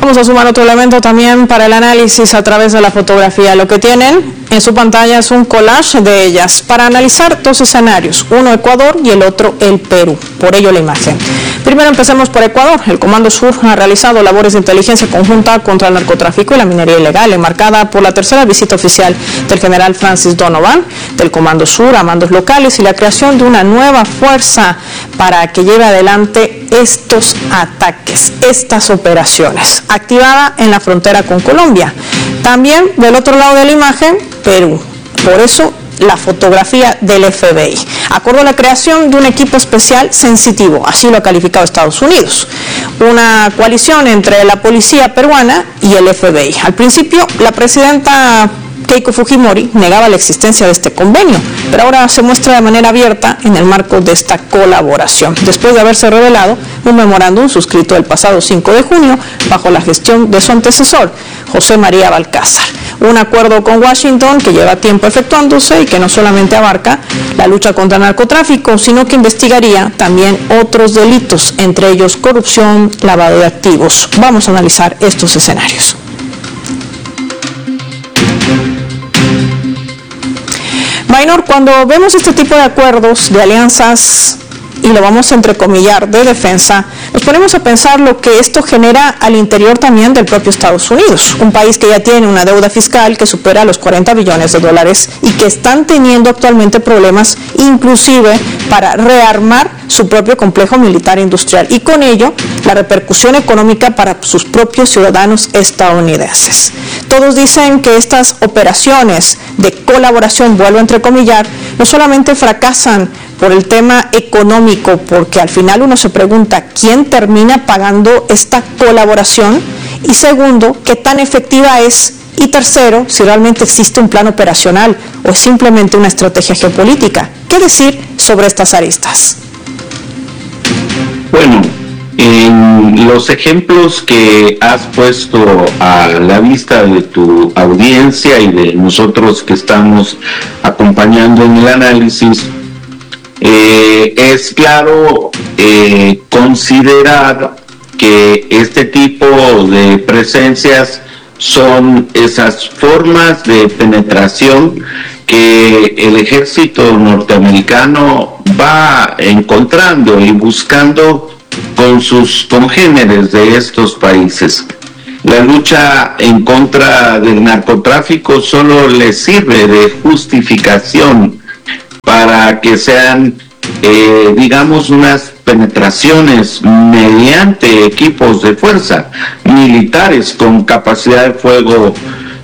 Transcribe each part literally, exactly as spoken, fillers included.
Vamos a sumar otro elemento también para el análisis a través de la fotografía. Lo que tienen en su pantalla es un collage de ellas para analizar dos escenarios, uno Ecuador y el otro el Perú, por ello la imagen. Primero empecemos por Ecuador. El Comando Sur ha realizado labores de inteligencia conjunta contra el narcotráfico y la minería ilegal, enmarcada por la tercera visita oficial del general Francis Donovan del Comando Sur a mandos locales y la creación de una nueva fuerza para que lleve adelante estos ataques, estas operaciones, activada en la frontera con Colombia. También del otro lado de la imagen, Perú. Por eso la fotografía del F B I. Acordó la creación de un equipo especial sensitivo, así lo ha calificado Estados Unidos. Una coalición entre la policía peruana y el F B I. Al principio, la presidenta Keiko Fujimori negaba la existencia de este convenio, pero ahora se muestra de manera abierta en el marco de esta colaboración, después de haberse revelado un memorándum suscrito el pasado cinco de junio bajo la gestión de su antecesor, José María Balcázar. Un acuerdo con Washington que lleva tiempo efectuándose y que no solamente abarca la lucha contra el narcotráfico, sino que investigaría también otros delitos, entre ellos corrupción, lavado de activos. Vamos a analizar estos escenarios. Maynor, cuando vemos este tipo de acuerdos, de alianzas, y lo vamos a entrecomillar, de defensa, nos ponemos a pensar lo que esto genera al interior también del propio Estados Unidos, un país que ya tiene una deuda fiscal que supera los cuarenta billones de dólares y que están teniendo actualmente problemas inclusive para rearmar su propio complejo militar industrial y con ello la repercusión económica para sus propios ciudadanos estadounidenses. Todos dicen que estas operaciones de colaboración, vuelvo a entrecomillar, no solamente fracasan por el tema económico, porque al final uno se pregunta quién termina pagando esta colaboración, y segundo, qué tan efectiva es, y tercero, si realmente existe un plan operacional o es simplemente una estrategia geopolítica. ¿Qué decir sobre estas aristas? Bueno, en los ejemplos que has puesto a la vista de tu audiencia y de nosotros que estamos acompañando en el análisis, eh, es claro eh, considerar que este tipo de presencias son esas formas de penetración que el ejército norteamericano va encontrando y buscando con sus congéneres de estos países. La lucha en contra del narcotráfico solo les sirve de justificación para que sean, eh, digamos, unas penetraciones mediante equipos de fuerza militares con capacidad de fuego,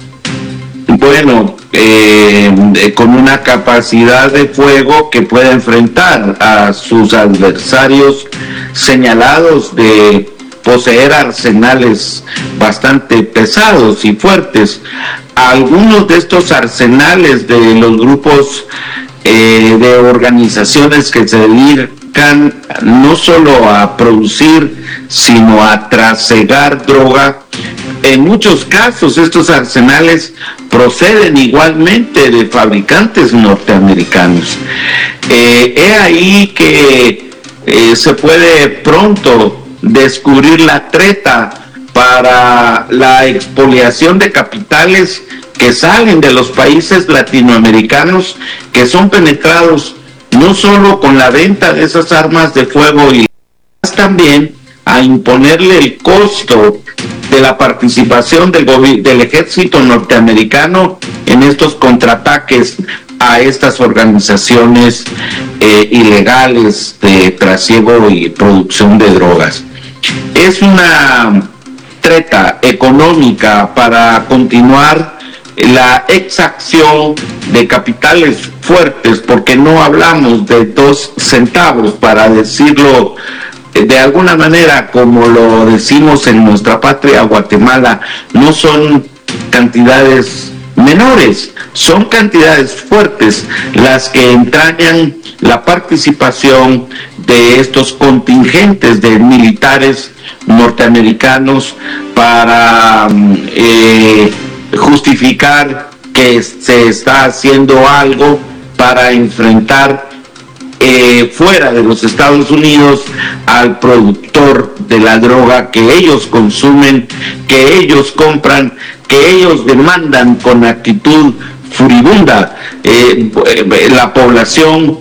bueno, eh, con una capacidad de fuego que puede enfrentar a sus adversarios señalados de poseer arsenales bastante pesados y fuertes. Algunos de estos arsenales de los grupos eh, de organizaciones que se dedican no solo a producir, sino a trasegar droga, en muchos casos estos arsenales proceden igualmente de fabricantes norteamericanos. Eh, he ahí que eh, se puede pronto descubrir la treta para la expoliación de capitales que salen de los países latinoamericanos, que son penetrados no solo con la venta de esas armas de fuego, y también a imponerle el costo de la participación del, del ejército norteamericano en estos contraataques a estas organizaciones eh, ilegales de trasiego y producción de drogas. Es una treta económica para continuar la exacción de capitales fuertes, porque no hablamos de dos centavos, para decirlo de alguna manera, como lo decimos en nuestra patria Guatemala. No son cantidades menores, son cantidades fuertes las que entrañan la participación de estos contingentes de militares norteamericanos para eh, justificar que se está haciendo algo para enfrentar eh, fuera de los Estados Unidos al productor de la droga que ellos consumen, que ellos compran, que ellos demandan con actitud furibunda. Eh, la población,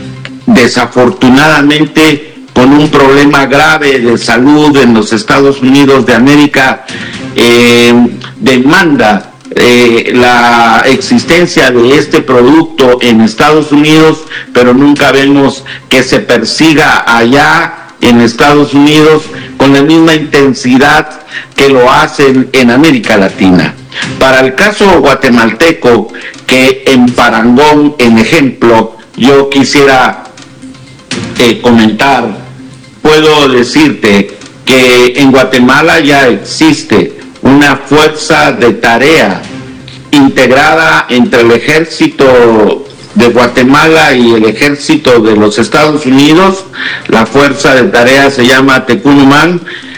desafortunadamente, con un problema grave de salud en los Estados Unidos de América, eh, demanda eh, la existencia de este producto en Estados Unidos, pero nunca vemos que se persiga allá en Estados Unidos con la misma intensidad que lo hacen en América Latina. Para el caso guatemalteco, que en Parangón, en ejemplo, yo quisiera eh, comentar, puedo decirte que en Guatemala ya existe una fuerza de tarea integrada entre el ejército de Guatemala y el ejército de los Estados Unidos. La fuerza de tarea se llama Tecunumán,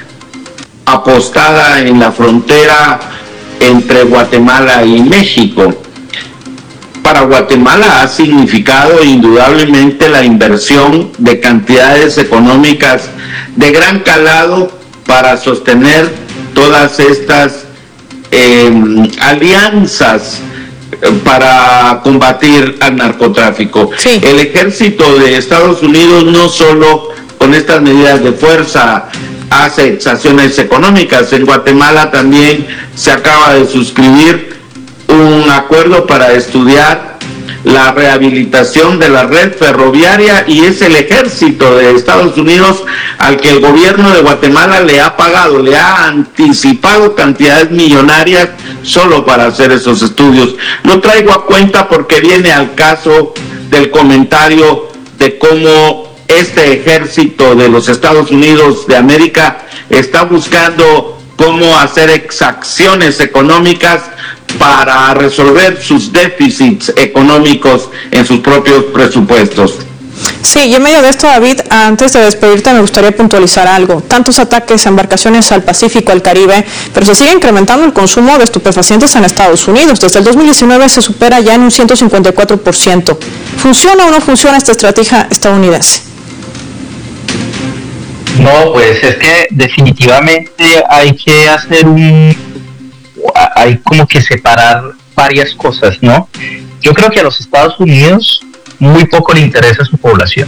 apostada en la frontera entre Guatemala y México. Para Guatemala ha significado indudablemente la inversión de cantidades económicas de gran calado para sostener todas estas eh, alianzas para combatir al narcotráfico. Sí. El ejército de Estados Unidos no solo con estas medidas de fuerza hace exacciones económicas. En Guatemala también se acaba de suscribir un acuerdo para estudiar la rehabilitación de la red ferroviaria, y es el ejército de Estados Unidos al que el gobierno de Guatemala le ha pagado, le ha anticipado cantidades millonarias solo para hacer esos estudios. Lo traigo a cuenta porque viene al caso del comentario de cómo este ejército de los Estados Unidos de América está buscando cómo hacer exacciones económicas para resolver sus déficits económicos en sus propios presupuestos. Sí, y en medio de esto, David, antes de despedirte me gustaría puntualizar algo. Tantos ataques a embarcaciones al Pacífico, al Caribe, pero se sigue incrementando el consumo de estupefacientes en Estados Unidos. Desde el dos mil diecinueve se supera ya en un ciento cincuenta y cuatro por ciento. ¿Funciona o no funciona esta estrategia estadounidense? No, pues es que definitivamente hay que hacer un... hay como que separar varias cosas, ¿no? Yo creo que a los Estados Unidos muy poco le interesa su población.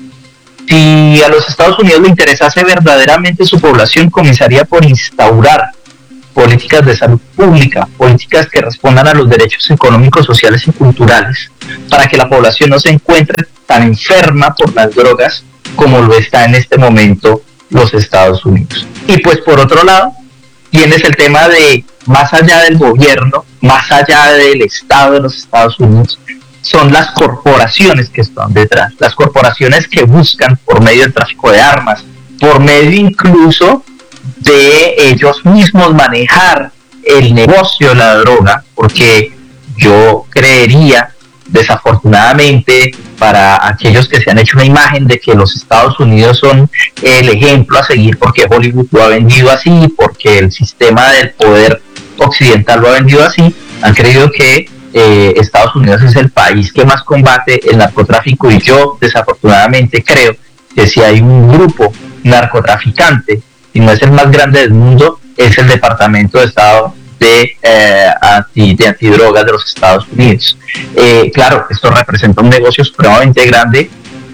Si a los Estados Unidos le interesase verdaderamente su población, comenzaría por instaurar políticas de salud pública, políticas que respondan a los derechos económicos, sociales y culturales, para que la población no se encuentre tan enferma por las drogas como lo está en este momento los Estados Unidos. Y pues por otro lado, tienes el tema de, más allá del gobierno, más allá del Estado de los Estados Unidos, son las corporaciones que están detrás, las corporaciones que buscan por medio del tráfico de armas, por medio incluso de ellos mismos manejar el negocio de la droga, porque yo creería, desafortunadamente, para aquellos que se han hecho una imagen de que los Estados Unidos son el ejemplo a seguir porque Hollywood lo ha vendido así, porque el sistema del poder occidental lo ha vendido así, han creído que eh, Estados Unidos es el país que más combate el narcotráfico, y yo desafortunadamente creo que si hay un grupo narcotraficante, y no es el más grande del mundo, es el Departamento de Estado de, eh, anti, de antidrogas de los Estados Unidos. Eh, claro, esto representa un negocio supremamente grande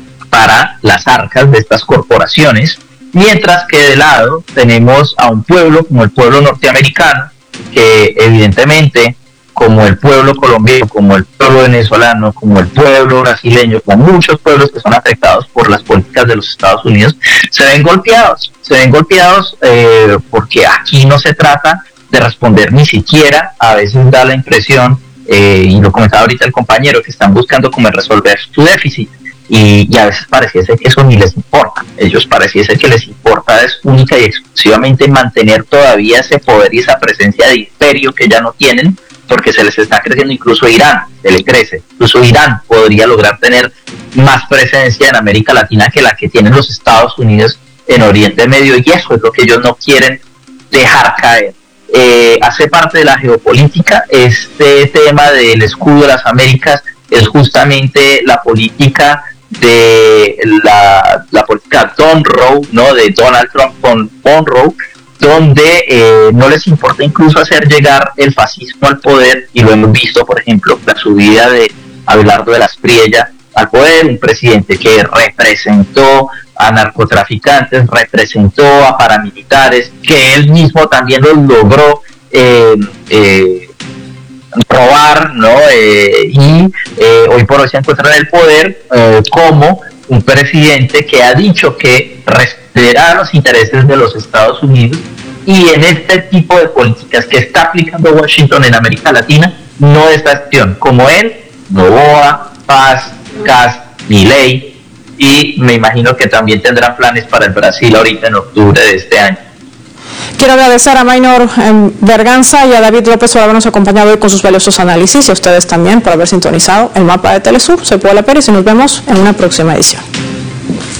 para las arcas de estas corporaciones, mientras que de lado tenemos a un pueblo como el pueblo norteamericano, que evidentemente, como el pueblo colombiano, como el pueblo venezolano, como el pueblo brasileño, como muchos pueblos que son afectados por las políticas de los Estados Unidos, se ven golpeados, se ven golpeados eh, porque aquí no se trata de responder ni siquiera, a veces da la impresión, eh, y lo comentaba ahorita el compañero, que están buscando cómo resolver su déficit, y, y a veces pareciese que eso ni les importa. Ellos pareciese que les importa es única y exclusivamente mantener todavía ese poder y esa presencia de imperio que ya no tienen, porque se les está creciendo. Incluso Irán, se le crece, incluso Irán podría lograr tener más presencia en América Latina que la que tienen los Estados Unidos en Oriente Medio, y eso es lo que ellos no quieren dejar caer. Eh, hace parte de la geopolítica. Este tema del escudo de las Américas es justamente la política de la, la política Monroe, ¿no? De Donald Trump con Monroe, donde eh, no les importa incluso hacer llegar el fascismo al poder, y lo hemos visto, por ejemplo, la subida de Abelardo de la Espriella al poder, un presidente que representó a narcotraficantes, representó a paramilitares, que él mismo también los logró eh, eh, robar, ¿no? Eh, y eh, hoy por hoy se encuentra en el poder eh, como un presidente que ha dicho que respetará los intereses de los Estados Unidos, y en este tipo de políticas que está aplicando Washington en América Latina no es la acción. Como él, Noboa, Paz, Kast, Milei, y me imagino que también tendrán planes para el Brasil ahorita en octubre de este año. Quiero agradecer a Maynor Berganza y a David López por habernos acompañado hoy con sus valiosos análisis, y a ustedes también por haber sintonizado el mapa de Telesur. Soy Paola Pérez y nos vemos en una próxima edición.